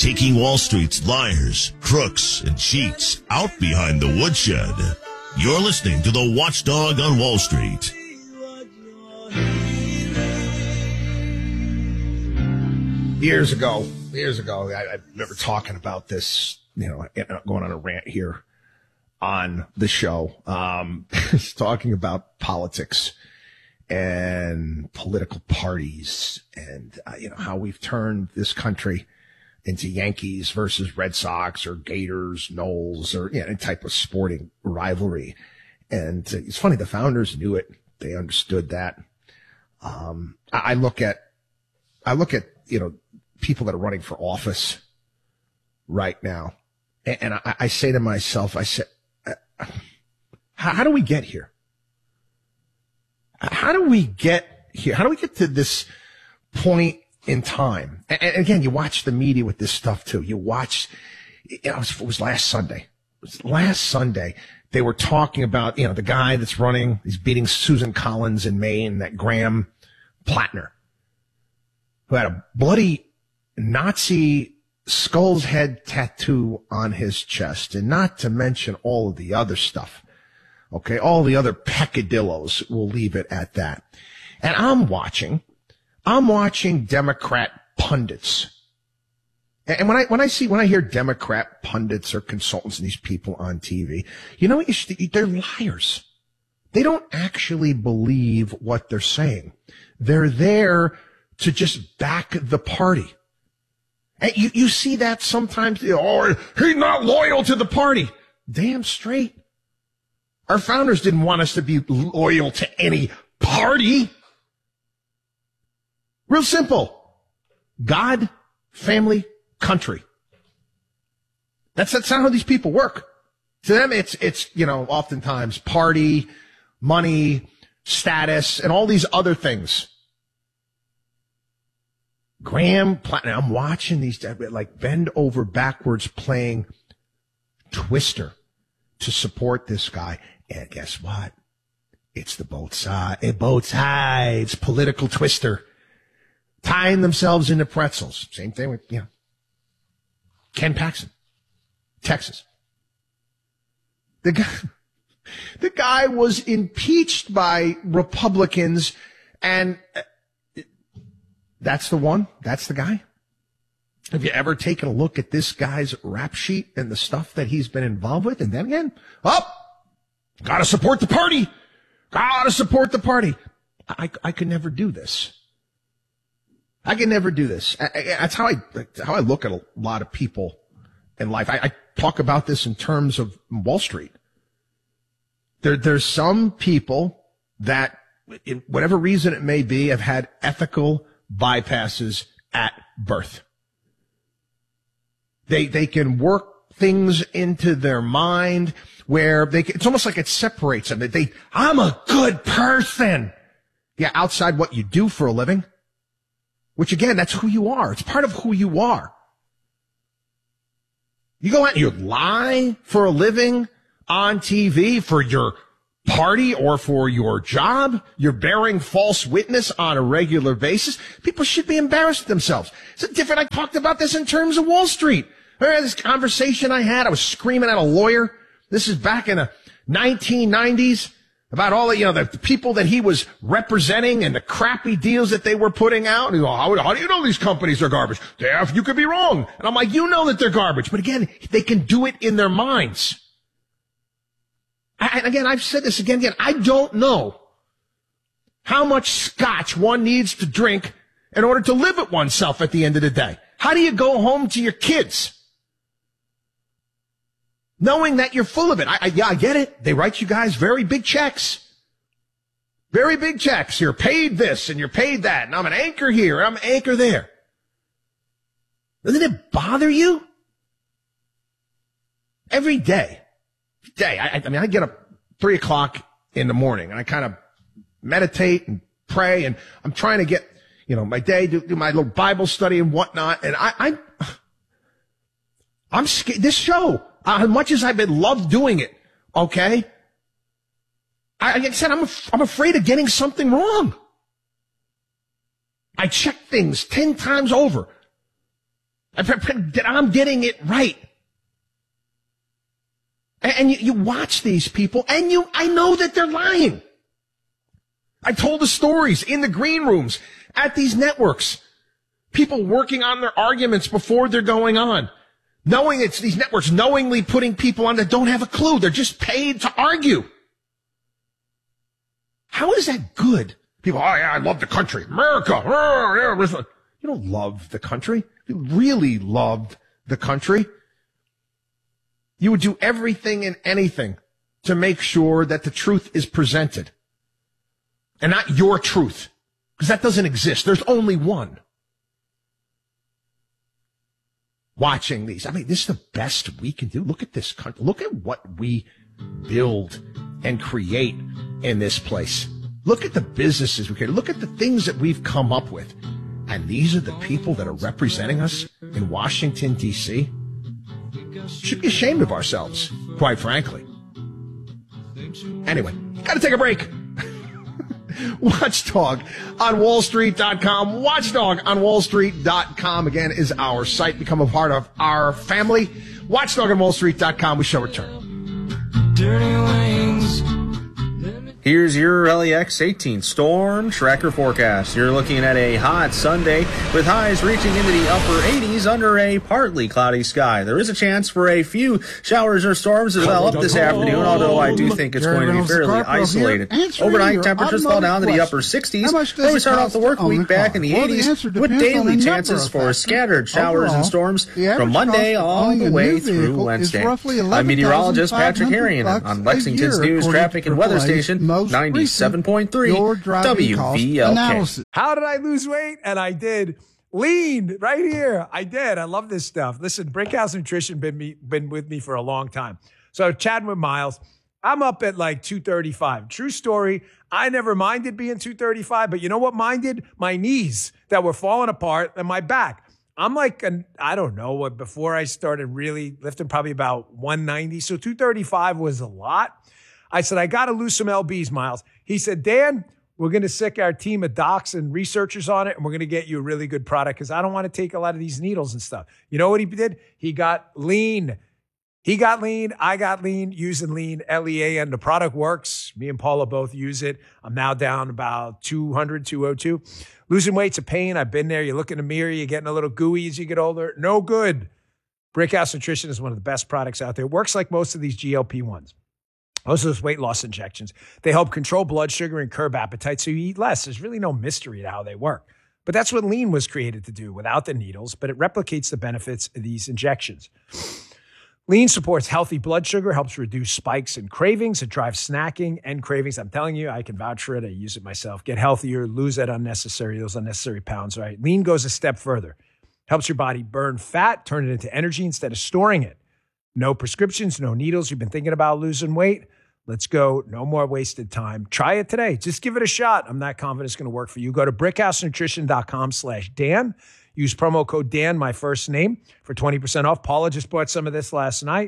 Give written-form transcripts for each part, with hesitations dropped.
taking Wall Street's liars, crooks, and cheats out behind the woodshed. You're listening to the Watchdog on Wall Street. Years ago, I remember talking about this, going on a rant here on the show, talking about politics and political parties and, how we've turned this country into Yankees versus Red Sox or Gators, Knowles, or any type of sporting rivalry. And it's funny, the founders knew it. They understood that. I look at, people that are running for office right now. And I say to myself, how do we get here? How do we get here? How do we get to this point in time? And again, you watch the media with this stuff too. You watch, it was last Sunday. They were talking about, the guy that's running, he's beating Susan Collins in Maine, that Graham Plattner, who had a bloody Nazi skull's head tattoo on his chest, and not to mention all of the other stuff. Okay, all the other peccadillos, we'll leave it at that. And I'm watching Democrat pundits. And when I hear Democrat pundits or consultants and these people on TV, they're liars. They don't actually believe what they're saying. They're there to just back the party. And you see that sometimes, he's not loyal to the party. Damn straight. Our founders didn't want us to be loyal to any party. Real simple. God, family, country. That's not how these people work. To them, it's oftentimes party, money, status, and all these other things. Graham Plattner, I'm watching these like bend over backwards playing Twister to support this guy. And guess what? It's the both sides political Twister, tying themselves into pretzels. Same thing with, Ken Paxton, Texas. The guy was impeached by Republicans, and that's the one. That's the guy. Have you ever taken a look at this guy's rap sheet and the stuff that he's been involved with? And then again, gotta support the party. Gotta support the party. I could never do this. That's how I look at a lot of people in life. I talk about this in terms of Wall Street. There's some people that, in whatever reason it may be, have had ethical bypasses at birth. They can work things into their mind where it's almost like it separates them. I'm a good person. Yeah, outside what you do for a living, which again, that's who you are. It's part of who you are. You go out and you lie for a living on TV for your party or for your job. You're bearing false witness on a regular basis. People should be embarrassed of themselves. I talked about this in terms of Wall Street. This conversation I had, I was screaming at a lawyer. This is back in the 1990s about all the people that he was representing and the crappy deals that they were putting out. And he goes, how do you know these companies are garbage? Yeah, you could be wrong. And I'm like, that they're garbage. But again, they can do it in their minds. Again, I've said this again. I don't know how much scotch one needs to drink in order to live with oneself at the end of the day. How do you go home to your kids knowing that you're full of it? I get it. They write you guys very big checks. Very big checks. You're paid this and you're paid that. And I'm an anchor here and I'm an anchor there. Doesn't it bother you? Every day. I get up 3:00 in the morning and I kind of meditate and pray, and I'm trying to get, my day, do my little Bible study and whatnot. And I'm scared. This show, as much as I've been loved doing it, okay? Like I said, I'm afraid of getting something wrong. I check things 10 times over. that I'm getting it right. And you watch these people, and I know that they're lying. I told the stories in the green rooms at these networks. People working on their arguments before they're going on. Knowing it's these networks knowingly putting people on that don't have a clue. They're just paid to argue. How is that good? People, oh yeah, I love the country. America. Oh, yeah. You don't love the country. If you really loved the country, you would do everything and anything to make sure that the truth is presented. And not your truth. Because that doesn't exist. There's only one. Watching these. I mean, this is the best we can do. Look at this country. Look at what we build and create in this place. Look at the businesses we create. Look at the things that we've come up with. And these are the people that are representing us in Washington, D.C. Should be ashamed of ourselves, quite frankly. Anyway, gotta take a break. Watchdog on WallStreet.com. Watchdog on WallStreet.com, again, is our site. Become a part of our family. Watchdog on WallStreet.com. We shall return. Dirty wings. Here's your LEX 18 storm tracker forecast. You're looking at a hot Sunday with highs reaching into the upper 80s under a partly cloudy sky. There is a chance for a few showers or storms to develop this afternoon, although I do think it's going to be fairly isolated. Overnight temperatures fall down to the upper 60s. Then we start off the work week back in the 80s with daily chances for scattered showers and storms from Monday all the way through Wednesday. I'm meteorologist Patrick Harrion on Lexington's News, Traffic, and Weather Station. 97.3 WVLK. How did I lose weight? And I did. Lean right here. I did. I love this stuff. Listen, Brickhouse Nutrition been with me for a long time. So chatting with Miles, I'm up at like 235. True story. I never minded being 235, but you know what minded? My knees that were falling apart and my back. I'm like, I don't know what, before I started really lifting, probably about 190. So 235 was a lot. I said, I got to lose some LBs, Miles. He said, Dan, we're going to sick our team of docs and researchers on it, and we're going to get you a really good product because I don't want to take a lot of these needles and stuff. You know what he did? He got lean. I got lean, using lean, LEAN. The product works. Me and Paula both use it. I'm now down about 200, 202. Losing weight's a pain. I've been there. You look in the mirror, you're getting a little gooey as you get older. No good. Brickhouse Nutrition is one of the best products out there. It works like most of these GLP-1s. Most of those weight loss injections, they help control blood sugar and curb appetite so you eat less. There's really no mystery to how they work. But that's what lean was created to do without the needles, but it replicates the benefits of these injections. Lean supports healthy blood sugar, helps reduce spikes and cravings. It drives snacking and cravings. I'm telling you, I can vouch for it. I use it myself. Get healthier, lose those unnecessary pounds, right? Lean goes a step further. Helps your body burn fat, turn it into energy instead of storing it. No prescriptions, no needles. You've been thinking about losing weight? Let's go. No more wasted time. Try it today. Just give it a shot. I'm not confident it's going to work for you. Go to brickhousenutrition.com/Dan. Use promo code Dan, my first name, for 20% off. Paula just bought some of this last night.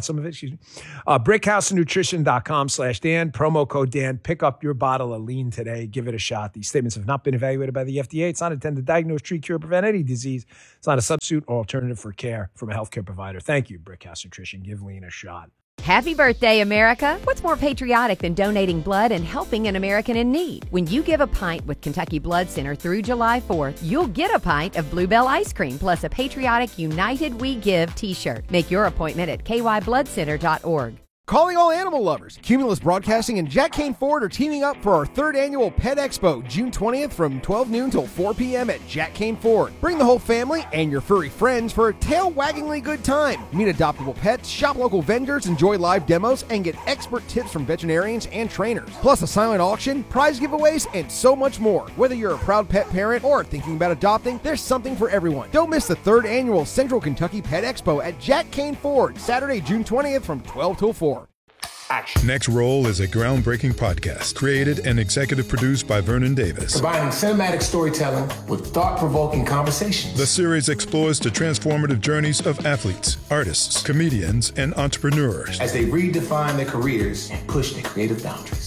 Brickhousenutrition.com/Dan. Promo code Dan. Pick up your bottle of lean today. Give it a shot. These statements have not been evaluated by the FDA. It's not intended to diagnose, treat, cure, prevent any disease. It's not a substitute or alternative for care from a healthcare provider. Thank you, Brickhouse Nutrition. Give lean a shot. Happy birthday, America! What's more patriotic than donating blood and helping an American in need? When you give a pint with Kentucky Blood Center through July 4th, you'll get a pint of Bluebell ice cream plus a patriotic United We Give t-shirt. Make your appointment at kybloodcenter.org. Calling all animal lovers. Cumulus Broadcasting and Jack Kane Ford are teaming up for our third annual Pet Expo, June 20th from 12 noon till 4 p.m. at Jack Kane Ford. Bring the whole family and your furry friends for a tail-waggingly good time. Meet adoptable pets, shop local vendors, enjoy live demos, and get expert tips from veterinarians and trainers. Plus a silent auction, prize giveaways, and so much more. Whether you're a proud pet parent or thinking about adopting, there's something for everyone. Don't miss the third annual Central Kentucky Pet Expo at Jack Kane Ford, Saturday, June 20th from 12 till 4. Action. Next Roll is a groundbreaking podcast created and executive produced by Vernon Davis. Combining cinematic storytelling with thought-provoking conversations. The series explores the transformative journeys of athletes, artists, comedians, and entrepreneurs as they redefine their careers and push their creative boundaries.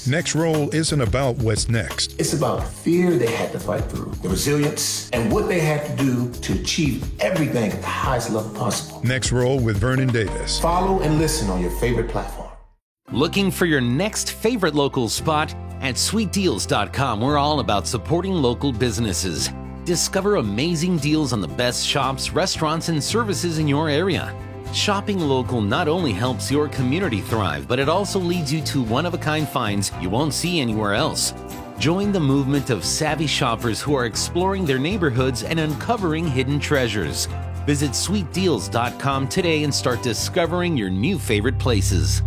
Next Roll isn't about what's next. It's about the fear they had to fight through, the resilience, and what they had to do to achieve everything at the highest level possible. Next Roll with Vernon Davis. Follow and listen on your favorite platform. Looking for your next favorite local spot? At sweetdeals.com, we're all about supporting local businesses. Discover amazing deals on the best shops, restaurants, and services in your area. Shopping local not only helps your community thrive, but it also leads you to one-of-a-kind finds you won't see anywhere else. Join the movement of savvy shoppers who are exploring their neighborhoods and uncovering hidden treasures. Visit sweetdeals.com today and start discovering your new favorite places.